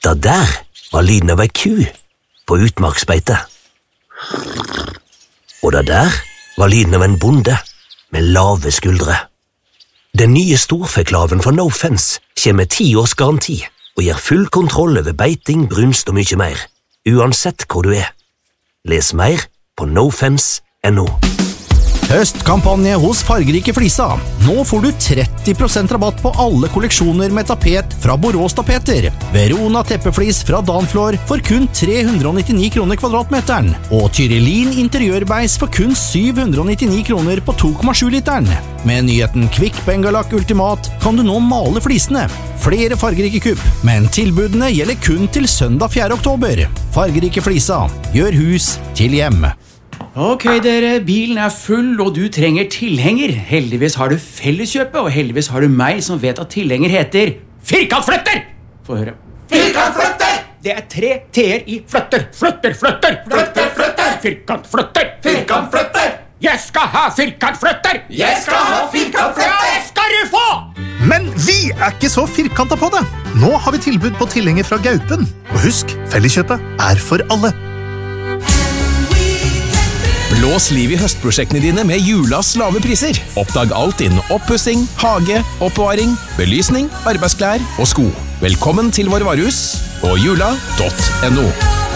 Det der var lyden av ei ku på utmarksbeite. Og det der var lyden av en bonde med lave skuldre. Den nye storfeklaven fra No Fence kommer med 10 års garanti og gir full kontroll over beiting, brunst og mye mer, uansett hvor du er. Les mer på nofence.no. Høstkampanje hos Fargerike Flisa. Nå får du 30% rabatt på alle kolleksjoner med tapet fra Borås Tapeter. Verona teppeflis fra Danflor for kun 399 kroner kvadratmeteren. Og Tyrellin interiørbeis for kun 799 kroner på 2,7 literen. Med nyheten Kvikk Bengalak Ultimat kan du nå male flisene. Flere fargerike kupp, men tilbudene gjelder kun til søndag 4. oktober. Fargerike Flisa. Gjør hus til hjem. Ok dere, bilen full og du trenger tilhenger. Heldigvis har du Felleskjøpet, og heldigvis har du meg som vet at tilhenger heter firkantflytter! Få høre. Firkantflytter! Det 3 t-er i flytter. Flytter, flytter! Flytter, flytter! Firkantflytter! Firkantflytter! Jeg skal ha firkantflytter! Jeg skal ha firkantflytter! Ja, skal du få! Men vi ikke så firkantet på det. Nå har vi tilbud på tilhenger fra Gaupen. Og husk, Felleskjøpet for alle. Blås liv i høstprosjektene dine med Julas lave priser. Oppdag alt innen oppussing, hage, oppbevaring, belysning, arbeidsklær og sko. Velkommen til vår varehus på jula.no.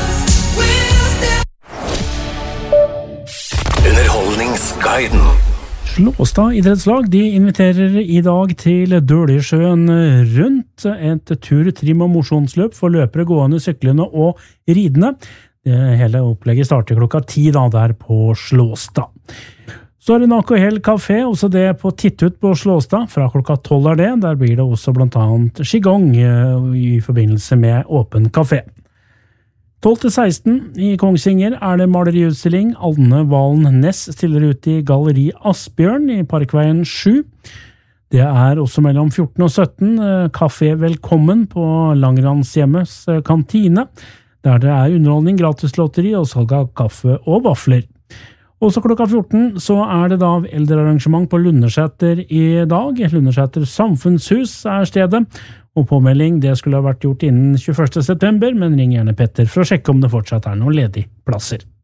Underholdningsguiden. Slåstad idrettslag de inviterer i dag til Døljesjøen rundt, et tur, trim og mosjonsløp for løpere, gående, syklende og ridende. Det hele opplegget starter klokka 10 da, der på Slåstad. Så det Naco Hell Café, også det på Tittut på Slåstad, fra klokka 12 det. Der blir det også blant annet Qigong i forbindelse med åpen kafé. 12-16 i Kongsvinger det maleriutstilling. Anne Valen Næss stiller ut i Galleri Asbjørn i Parkveien 7. Det også mellom 14 og 17 Kafé Velkommen på Langrandshjemmets kantine, der det underholdning, gratislotteri og salg av kaffe og vafler. Også klokka 14 så det da eldrearrangement på Lundersæter i dag. Lundersæter Samfunnshus stedet, og påmelding det skulle ha vært gjort innen 21. september, men ring gjerne Petter for å sjekke om det fortsatt noen ledige plasser.